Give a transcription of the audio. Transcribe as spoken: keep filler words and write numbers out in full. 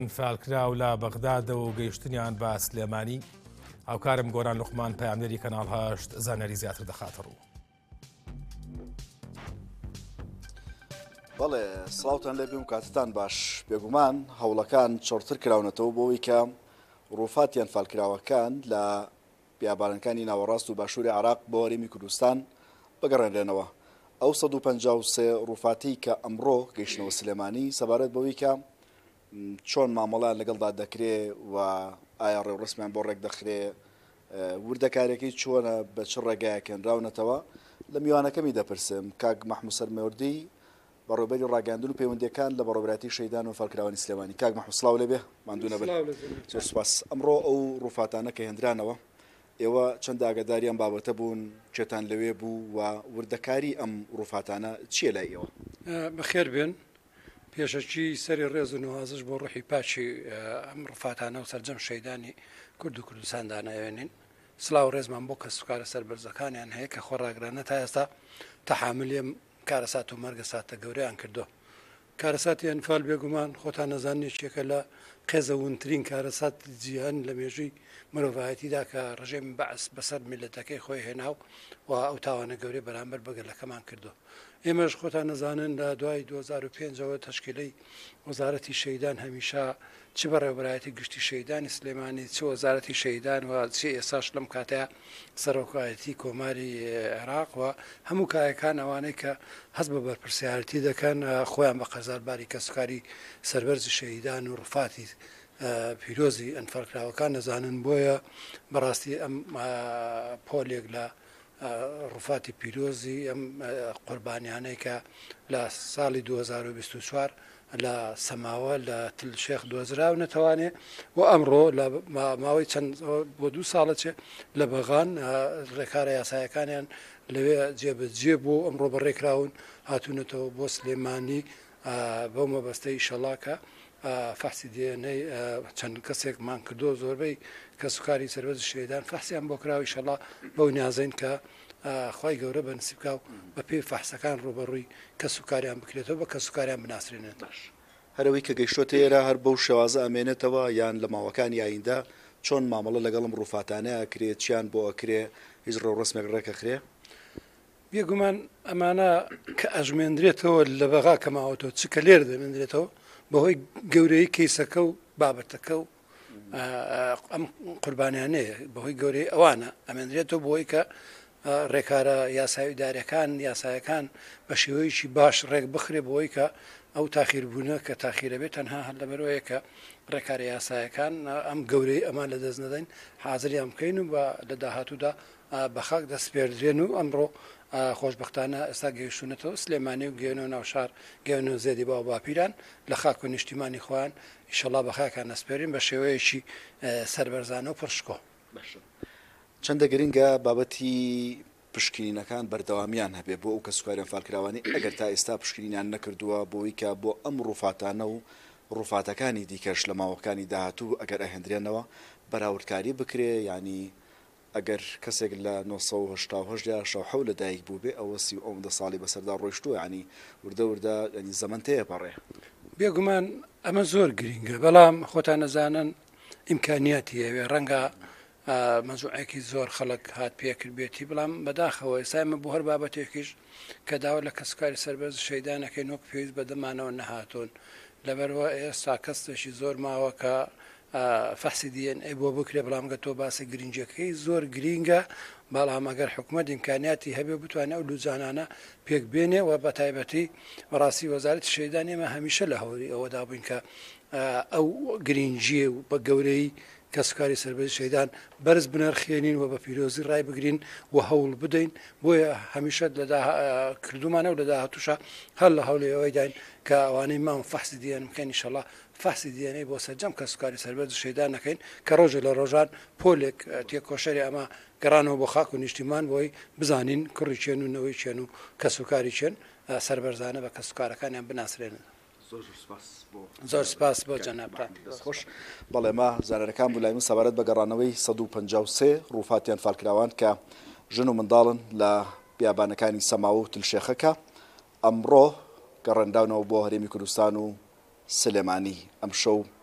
فالکراو لە بەغدادە و گەیشتنیان بە سلێمانی هاوکارم گۆران لوقمان پەیامنێری کەناڵ هەشت زانەری زیاتر دەخاتە ڕوو. بەڵێ سڵاوتان لێ بێم کاتتان باش. بێگومان هەوڵەکان چۆرتر کراونەتەوە بۆەوەی کە ڕووفاتیان فالکراوەکان لە بیابانەکانی ناوەڕاست و باشووری عراق بۆ هەرێمی کوردستان بگەڕێنرێنەوە. ئەو سەد و پەنجا و سێ ڕووفاتی کە ئەمڕۆ گەیشتنەوە سلێمانی سەبارەت بەوەی کە چۆن مامەڵان لەگەڵدا دەکرێ و ئایا ڕێوڕسمیان بۆ ڕێک دەخرێ، وردەکارێکی چۆنە بە چ ڕێگایەکەنراونەتەوە لە میوانەکەمی دەپرسم. کاک مەحموود سەرمەوردی بەڕێوەبەری ڕاگەاندن و پەیوەندیەکان لە بەڕێوەبەتی شەیدان و فالکراوانی سلێمانی. کاک مەحموود سڵاو لێبێ، ماندوو نەبن. زۆر سوپاس. ئەمڕۆ ئەو ڕووفاتانە کە هێنرانەوە ئێوە چەند ئاگاداریان بابەتە بوون، چێتان لەوێ بوو و وردەکاری ئەم ڕووفاتانە چییە لای ئێوە؟ بەخێر بێن. پێشەکی سەری ڕێز و نوازش بۆ ڕوحی پاچی ئەم ڕووفاتانە و سەرجەم شەیدانی کورد و کوردستان داناوێنین. سلااو ڕێزمان بۆ کە سوکارە سەربەرزەکانیان هەیە کە خۆڕاگرانە تا ئێستا تەحاملێم کارەسات و مەرگە ساتە گەورەیان کردو. کارەساتی ئەنفال بێگومان خۆتان نەزانێکێکە لە قێزەونترین کارەسات جیهان لە مێژووی مرۆڤایەتیدا کە ڕژێم بەعس بەسەر میلەتەکەی خۆی هێناو و ئەو تاوانە گەورەی بەرامبەر بەگەلەکەمان کردو. ئێمەش خۆتان نەزانن لە دوای دوو هەزار و پێنجەوە تەشکیلەی وەزارەتی شەیدان هەمیشە چ بەڕێوەبەرایەتی گشتی شەیدانی سلێمانی چ وەزارەتی شەیدان و چی ئێساش لەم کاتەیە سەرۆکایەتی کۆماری عێراق و هەموو کایەکان ئەوانەی کە هەست بە بەرپرسیارەتی دەکەن خۆیان بە قەرزارباری کەسوکاری سەربەرزی شەیدان و ڕووفاتی پیرۆزی ئەنفالکراوەکان نەزانن. بۆیە بەڕاستی ئەم پۆلێک لە ڕووفاتی پیرۆزی ئەم قوربانیانەی کە لە ساڵی دوو هەزار و بیست و چوار لە سەماوە لە تلشێخ دۆزراو نەتوانێ و ئەمڕۆ لە ماوەی چەند بۆ دوو ساڵە چێ لە بەغان ڕێکارە یاسایەکانیان لەوێ جێبەجێ بۆ ئەمڕۆ بەڕێکراون هاتوونەتەوە بۆ سلێمانی بەو مەبەستەی ئیشەڵاکە فەحسی دیێنەی چەند کەسێکمان کردو زۆربەی کە سوکاری سەربەرزی شەیدان فەحسیان بۆ کراوە ئیشەڵا بەو نیازەین کە خی گەورە بە نسیبکاو بە پێی فەحسەکان ڕوبەڕووی کە سوکاریان بکرێتەوە بە کە سوکاریان بناسرێنێت. هەرەوەی کە گەیشتۆتە ئێرە هەر بەو شێوازە ئەمێنێتەوە یان لە ماوەکانی ئایندا چۆن مامەڵە لەگەڵم ڕووفاتانە ئەکرێت، چیان بۆ ئەکرێ، هیچ ڕێوڕسمێک ڕێکەخرێ؟ بێگومان ئەمانە کە ئەژمێنرێتەوە لە بەغا کە ماوەتەوە چ کە لێرە دەمێنرێتەوە بەهۆی گەورەی کەیسەکە و بابەتەکە و ئەم قوربانیانەیە بەهۆی گەورەی ئەوانە ئەمێنرێتەوە بۆی کە ڕێکارە یاسایی دارەکان یاسایەکان بە شێوەیەکی باش ڕێک بخرێ بۆی کە ئەو تاخیربوونە کە تاخیرە بێت تەنها هەر لەبەرەوەیە کە ڕێکارە یاسایەکان ئەم گەورەی ئەمان لە دەست نەدەین حازریان بکەین و بە لە داهاتوودا بە خاک دەستپێردرێن و ئەمڕۆ خۆشببختانە ئێستا گەیشتونەتەوە سلێمانی و گەێنەوە ناوشار گەێنەوە زێدی باو باپیران لە خاک و نیشتیمانی خۆیان ئیشەڵا بە خاکان نەسپێرین بە شێوەیەکی سەربەرزانە و پڕشکۆ. چەندە گرنگە بابەتی پشکنینەکان بەردەوامیان هەبێ بۆ ئەو کە سوکاریان فالکراوانی ئەگەر تا ئێستا پشکنینیان نەکردووە بۆی کە بۆ ئەم ڕووفاتانە و ڕووفاتەکانی دیکەش لە ماوەکانی داهاتوو ئەگەر ئەهێنرێنەوە بەراوردکاری بکرێ، ینی ئەگەر کەسێک لە نۆ سەد و هەشتا و هەشت یا شەو حەو لەدایک بوو بێ ئەوە سی و ئەوەندە ساڵی بەسەردا ڕۆیشتووە، ینی وردە وردە ینی زەمن تەیە پەڕێ. بێگومان ئەمە زۆر گرینگە، بەڵام خۆتان نەزانن ئیمکانیاتی هەیە ڕەنگە مەزوعێکی زۆر خەڵک هات پێکرد بێتی، بەڵام بەداخەوە ئێسامە بۆ هەر بابەتێکیش کە داوا لە کەسوکاری سەربەرز شەیدانەکەی نۆک پێویست بە دەمانەوە نەهاتۆن لەبەرەوە ئێستا کەستێکی زۆر ماوە کە فەحسی دیێن ئەی بۆ بکرێ، بەڵام گە تۆ باسی گرنگەکەی زۆر گرینگە، بەڵام ئەگەر حکوومەت ئیمکانیاتی هەبێ بتوانێت ئەو لوجانانە پێک بێنێ و بە تایبەتی بەڕاستی وەزارەتی شەیدان ئێمە هەمیشە لە هەوری ئەوەدا بووین کە ئەو گرنگیە و بە گەورەی کەسوکاری سەربەرزی شەیدان بەرز بنرخێنین و بە پیرۆزی ڕای بگرین و هەوڵ بدەین. بۆیە هەمیشە لە کردومانە و لە داهاتووشە هەر لە هەوڵی ئەوەی داین کە ئەوانەی مام فەحسی دیێن بکەین ئینشەڵا فەحسی دیێنەی بۆ سەرجەم کەسوکاری سەربەرزی شەیدان نەکەین کە ڕۆژێ لە ڕۆژان پۆلێک تێکۆشەری ئەمە گەڕانەوە بۆ خاک و نیشتیمان بۆی بزانین کوڕی چێن و نەوەی چێن و کەسوکاری چێن سەربەرزانە بە کەسوکارەکانیان بناسرێنن. زۆر سپاس بۆ جەنابتان. خۆش بەڵێ ما زانەرەکان بوو لای من سەبارەت بە گەڕانەوەی سەد و پەنجا و سێ ڕووفاتیان فالکراوان کە ژن و منداڵن لە بیابانەکانی سەماوە و تلشێخەکە ئەمڕۆ گەڕێنداونەوە بۆ هەرێمی کوردستان و سلێمانی. ئەم شەو